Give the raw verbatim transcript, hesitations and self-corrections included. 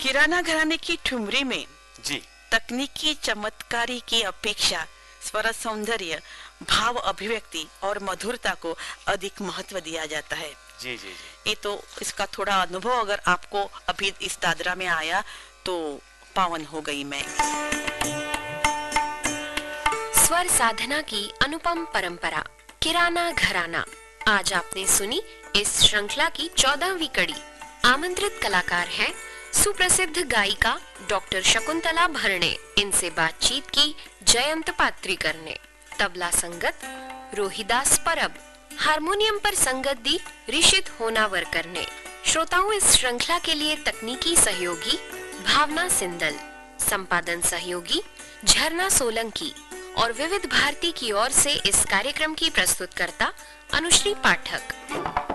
किराना घराने की ठुमरी में जी तकनीकी चमत्कारी की अपेक्षा स्वर सौंदर्य, भाव अभिव्यक्ति और मधुरता को अधिक महत्व दिया जाता है। जी जी जी ये तो इसका थोड़ा अनुभव अगर आपको अभी इस दादरा में आया तो पावन हो गई मैं। स्वर साधना की अनुपम परंपरा किराना घराना। आज आपने सुनी इस श्रृंखला की चौदहवीं कड़ी। आमंत्रित कलाकार हैं सुप्रसिद्ध गायिका डॉक्टर शकुंतला भरणे। इनसे बातचीत की जयंत पात्रीकर ने। तबला संगत रोहिदास परब, हारमोनियम पर संगत दी ऋषित होनावरकर ने। श्रोताओं, इस श्रृंखला के लिए तकनीकी सहयोगी भावना सिंदल, संपादन सहयोगी झरना सोलंकी और विविध भारती की ओर से इस कार्यक्रम की प्रस्तुतकर्ता अनुश्री पाठक।